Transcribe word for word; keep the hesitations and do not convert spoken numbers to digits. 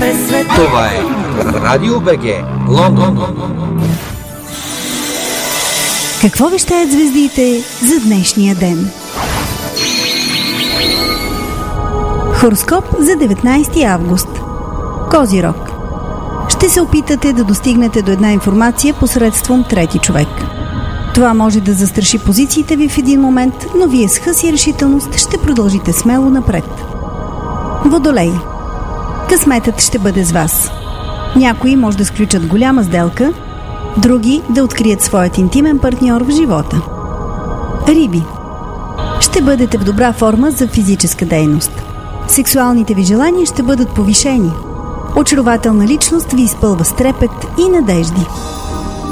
през света. Това е Радио БГ, Лондон. Какво вещаят звездите за днешния ден? Хороскоп за деветнайсети август. Козирог. Ще се опитате да достигнете до една информация посредством трети човек. Това може да застраши позициите ви в един момент, но вие с хъс и решителност ще продължите смело напред. Водолей. Късметът ще бъде с вас. Някои може да сключат голяма сделка, други да открият своят интимен партньор в живота. Риби. Ще бъдете в добра форма за физическа дейност. Сексуалните ви желания ще бъдат повишени. Очарователна личност ви изпълва с трепет и надежди.